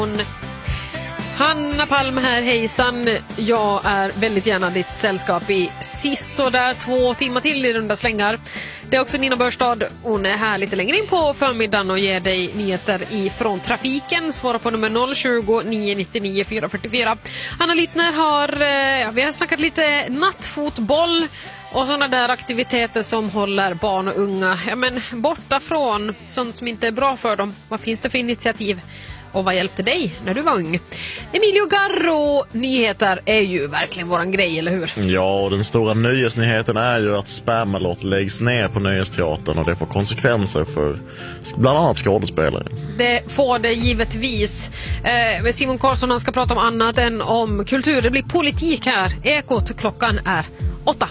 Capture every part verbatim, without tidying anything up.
Hanna Palm här, hejsan. Jag är väldigt gärna ditt sällskap i Sisso där två timmar till i runda slängar. Det är också Nina Börstad. Hon är här lite längre in på förmiddagen och ger dig nyheter ifrån trafiken. Svara på nummer noll tjugo, nio nittionio, fyra fyrtiofyra. Anna Littner har, ja, vi har snackat lite nattfotboll och sådana där aktiviteter som håller barn och unga, ja, men borta från sånt som inte är bra för dem. Vad finns det för initiativ? Och vad hjälpte dig när du var ung? Emilio Garro, nyheter är ju verkligen våran grej, eller hur? Ja, och den stora nyhetsnyheten är ju att Spamalot läggs ner på Nöjesteatern och det får konsekvenser för bland annat skådespelare. Det får det givetvis. Eh, Simon Karlsson, han ska prata om annat än om kultur. Det blir politik här. Ekot, klockan är åtta.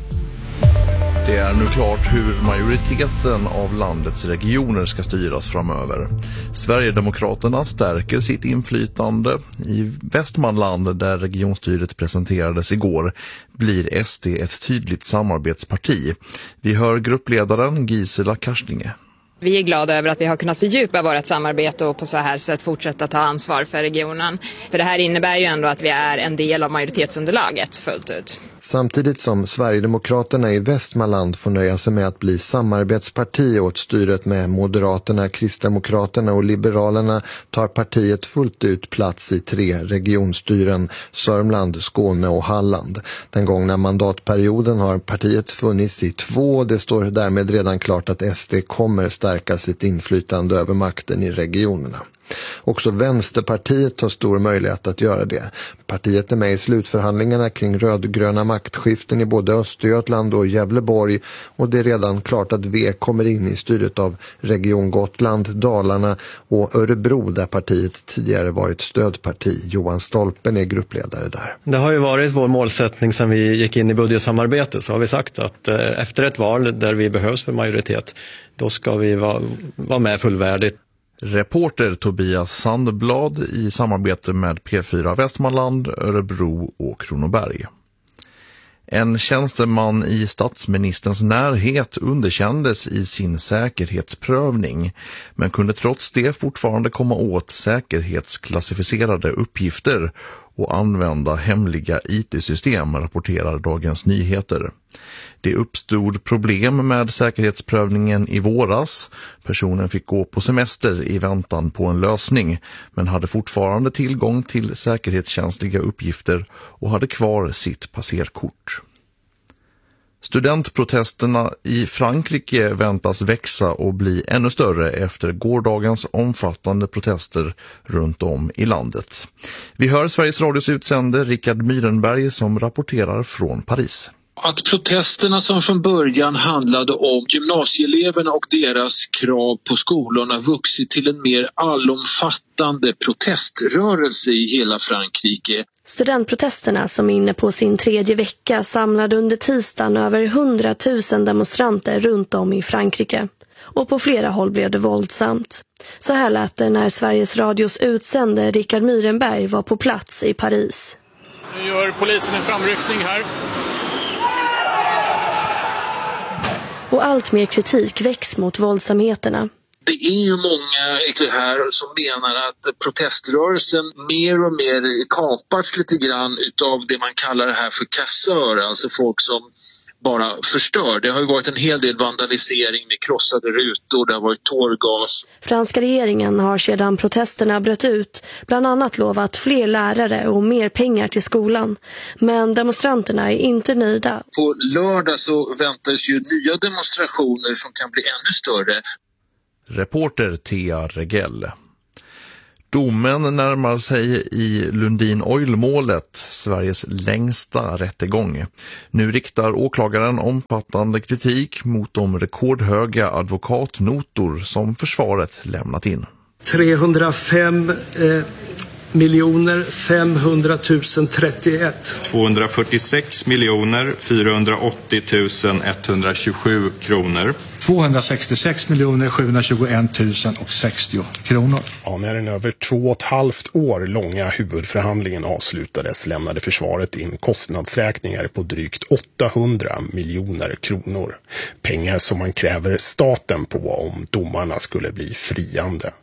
Det är nu klart hur majoriteten av landets regioner ska styras framöver. Sverigedemokraterna stärker sitt inflytande. I Västmanland, där regionstyret presenterades igår, blir S D ett tydligt samarbetsparti. Vi hör gruppledaren Gisela Karstinge. Vi är glada över att vi har kunnat fördjupa vårt samarbete och på så här sätt fortsätta ta ansvar för regionen. För det här innebär ju ändå att vi är en del av majoritetsunderlaget fullt ut. Samtidigt som Sverigedemokraterna i Västmanland får nöja sig med att bli samarbetsparti åt styret med Moderaterna, Kristdemokraterna och Liberalerna tar partiet fullt ut plats i tre regionstyren, Sörmland, Skåne och Halland. Den gångna mandatperioden har partiet funnits i två. Det står därmed redan klart att S D kommer stärka sitt inflytande över makten i regionerna. Också Vänsterpartiet har stor möjlighet att göra det. Partiet är med i slutförhandlingarna kring rödgröna maktskiften i både Östergötland och Gävleborg, och det är redan klart att V kommer in i styret av Region Gotland, Dalarna och Örebro, där partiet tidigare varit stödparti. Johan Stolpen är gruppledare där. Det har ju varit vår målsättning sedan vi gick in i budgetsamarbete, så har vi sagt att eh, efter ett val där vi behövs för majoritet, då ska vi vara, vara med fullvärdigt. Reporter Tobias Sandblad i samarbete med P fyra Västmanland, Örebro och Kronoberg. En tjänsteman i statsministerns närhet underkändes i sin säkerhetsprövning, men kunde trots det fortfarande komma åt säkerhetsklassificerade uppgifter och använda hemliga I T-system, rapporterar Dagens Nyheter. Det uppstod problem med säkerhetsprövningen i våras. Personen fick gå på semester i väntan på en lösning, men hade fortfarande tillgång till säkerhetskänsliga uppgifter och hade kvar sitt passerkort. Studentprotesterna i Frankrike väntas växa och bli ännu större efter gårdagens omfattande protester runt om i landet. Vi hör Sveriges Radios utsände Rickard Myrenberg som rapporterar från Paris. Att protesterna som från början handlade om gymnasieeleverna och deras krav på skolorna vuxit till en mer allomfattande proteströrelse i hela Frankrike. Studentprotesterna, som är inne på sin tredje vecka, samlade under tisdagen över hundratusen demonstranter runt om i Frankrike. Och på flera håll blev det våldsamt. Så här lät det när Sveriges Radios utsände Rickard Myrenberg var på plats i Paris. Nu gör polisen en framryckning här. Och allt mer kritik väcks mot våldsamheterna. Det är ju många här som menar att proteströrelsen mer och mer kapats lite grann utav det man kallar det här för kassör, alltså folk som bara förstör. Det har ju varit en hel del vandalisering med krossade rutor, det har varit tårgas. Franska regeringen har sedan protesterna bröt ut bland annat lovat fler lärare och mer pengar till skolan. Men demonstranterna är inte nöjda. På lördag så väntas ju nya demonstrationer som kan bli ännu större. Reporter Thea Regell. Domen närmar sig i Lundin Oil-målet, Sveriges längsta rättegång. Nu riktar åklagaren omfattande kritik mot de rekordhöga advokatnotor som försvaret lämnat in. trehundrafem eh, miljoner femhundratusen trettioett. tvåhundrafyrtiosex miljoner fyrahundraåttio tusen etthundratjugosju kronor. tvåhundrasextiosex miljoner sjuhundratjugoett tusen sextio kronor. Ja, när den över två och ett halvt år långa huvudförhandlingen avslutades lämnade försvaret in kostnadsräkningar på drygt åttahundra miljoner kronor. Pengar som man kräver staten på om domarna skulle bli friande.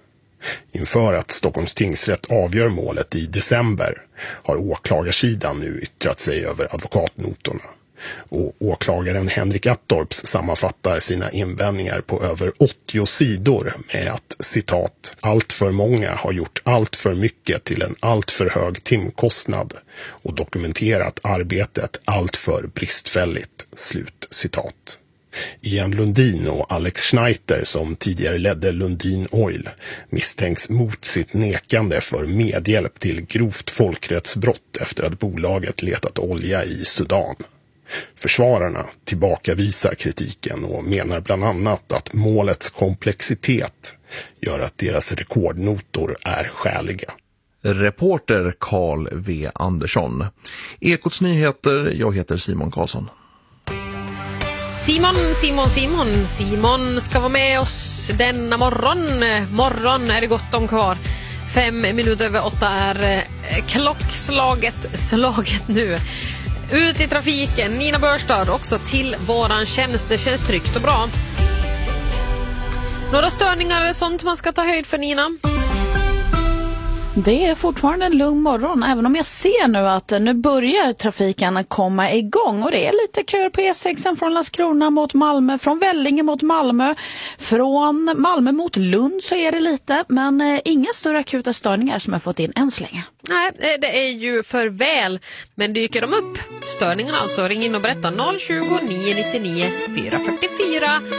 Inför att Stockholms tingsrätt avgör målet i december har åklagarsidan nu yttrat sig över advokatnotorna. Och åklagaren Henrik Attorps sammanfattar sina invändningar på över åttio sidor med att, citat, allt för många har gjort allt för mycket till en allt för hög timkostnad och dokumenterat arbetet allt för bristfälligt, slut citat. Ian Lundin och Alex Schneider, som tidigare ledde Lundin Oil, misstänks mot sitt nekande för medhjälp till grovt folkrättsbrott efter att bolaget letat olja i Sudan. Försvararna tillbakavisar kritiken och menar bland annat att målets komplexitet gör att deras rekordnotor är skäliga. Reporter Carl V. Andersson. Ekots nyheter, jag heter Simon Karlsson. Simon, Simon, Simon, Simon ska vara med oss denna morgon. Morgon är det gott om kvar. Fem minuter över åtta är klockslaget slaget nu. Ut i trafiken, Nina Börstad också till våran tjänst. Det känns tryggt och bra. Några störningar eller sånt man ska ta höjd för, Nina? Det är fortfarande en lugn morgon, även om jag ser nu att nu börjar trafiken komma igång och det är lite kör på E sex från Landskrona mot Malmö, från Vellinge mot Malmö, från Malmö mot Lund så är det lite, men eh, inga större akuta störningar som jag fått in än så länge. Nej, det är ju för väl, men dyker de upp, störningarna alltså, ring in och berätta noll tjugo, nio nittionio, fyra fyrtiofyra.